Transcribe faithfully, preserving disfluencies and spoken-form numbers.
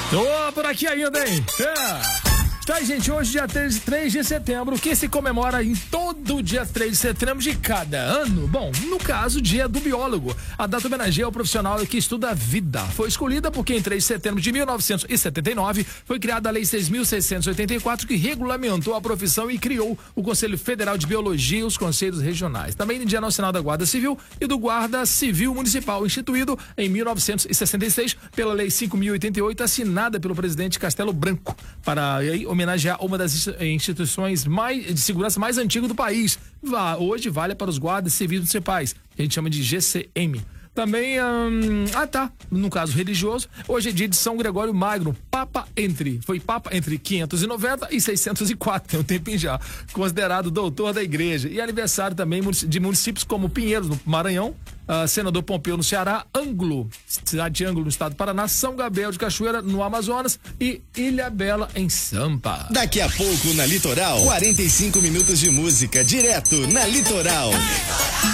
Tô por aqui ainda, hein? É. Tá, gente, hoje dia três de setembro, que se comemora em todo dia três de setembro de cada ano. Bom, no caso, dia do biólogo. A data homenageia o profissional que estuda a vida. Foi escolhida porque em três de setembro de mil novecentos e setenta e nove foi criada a Lei seis mil seiscentos e oitenta e quatro, que regulamentou a profissão e criou o Conselho Federal de Biologia e os Conselhos Regionais. Também no Dia Nacional da Guarda Civil e do Guarda Civil Municipal, instituído em mil novecentos e sessenta e seis pela Lei cinco mil e oitenta e oito, assinada pelo presidente Castelo Branco, para aí homenagear uma das instituições mais, de segurança mais antigas do país. Hoje vale para os guardas civis municipais, que a gente chama de G C M. Também, hum, ah tá, no caso religioso, hoje é dia de São Gregório Magno, papa entre, foi papa entre quinhentos e noventa e seiscentos e quatro, tem um tempinho já, considerado doutor da igreja. E aniversário também de municípios como Pinheiros, no Maranhão, uh, Senador Pompeu, no Ceará, Ângulo, cidade de Ângulo, no estado do Paraná, São Gabriel de Cachoeira, no Amazonas, e Ilhabela, em Sampa. Daqui a pouco na Litoral, quarenta e cinco minutos de música, direto na Litoral.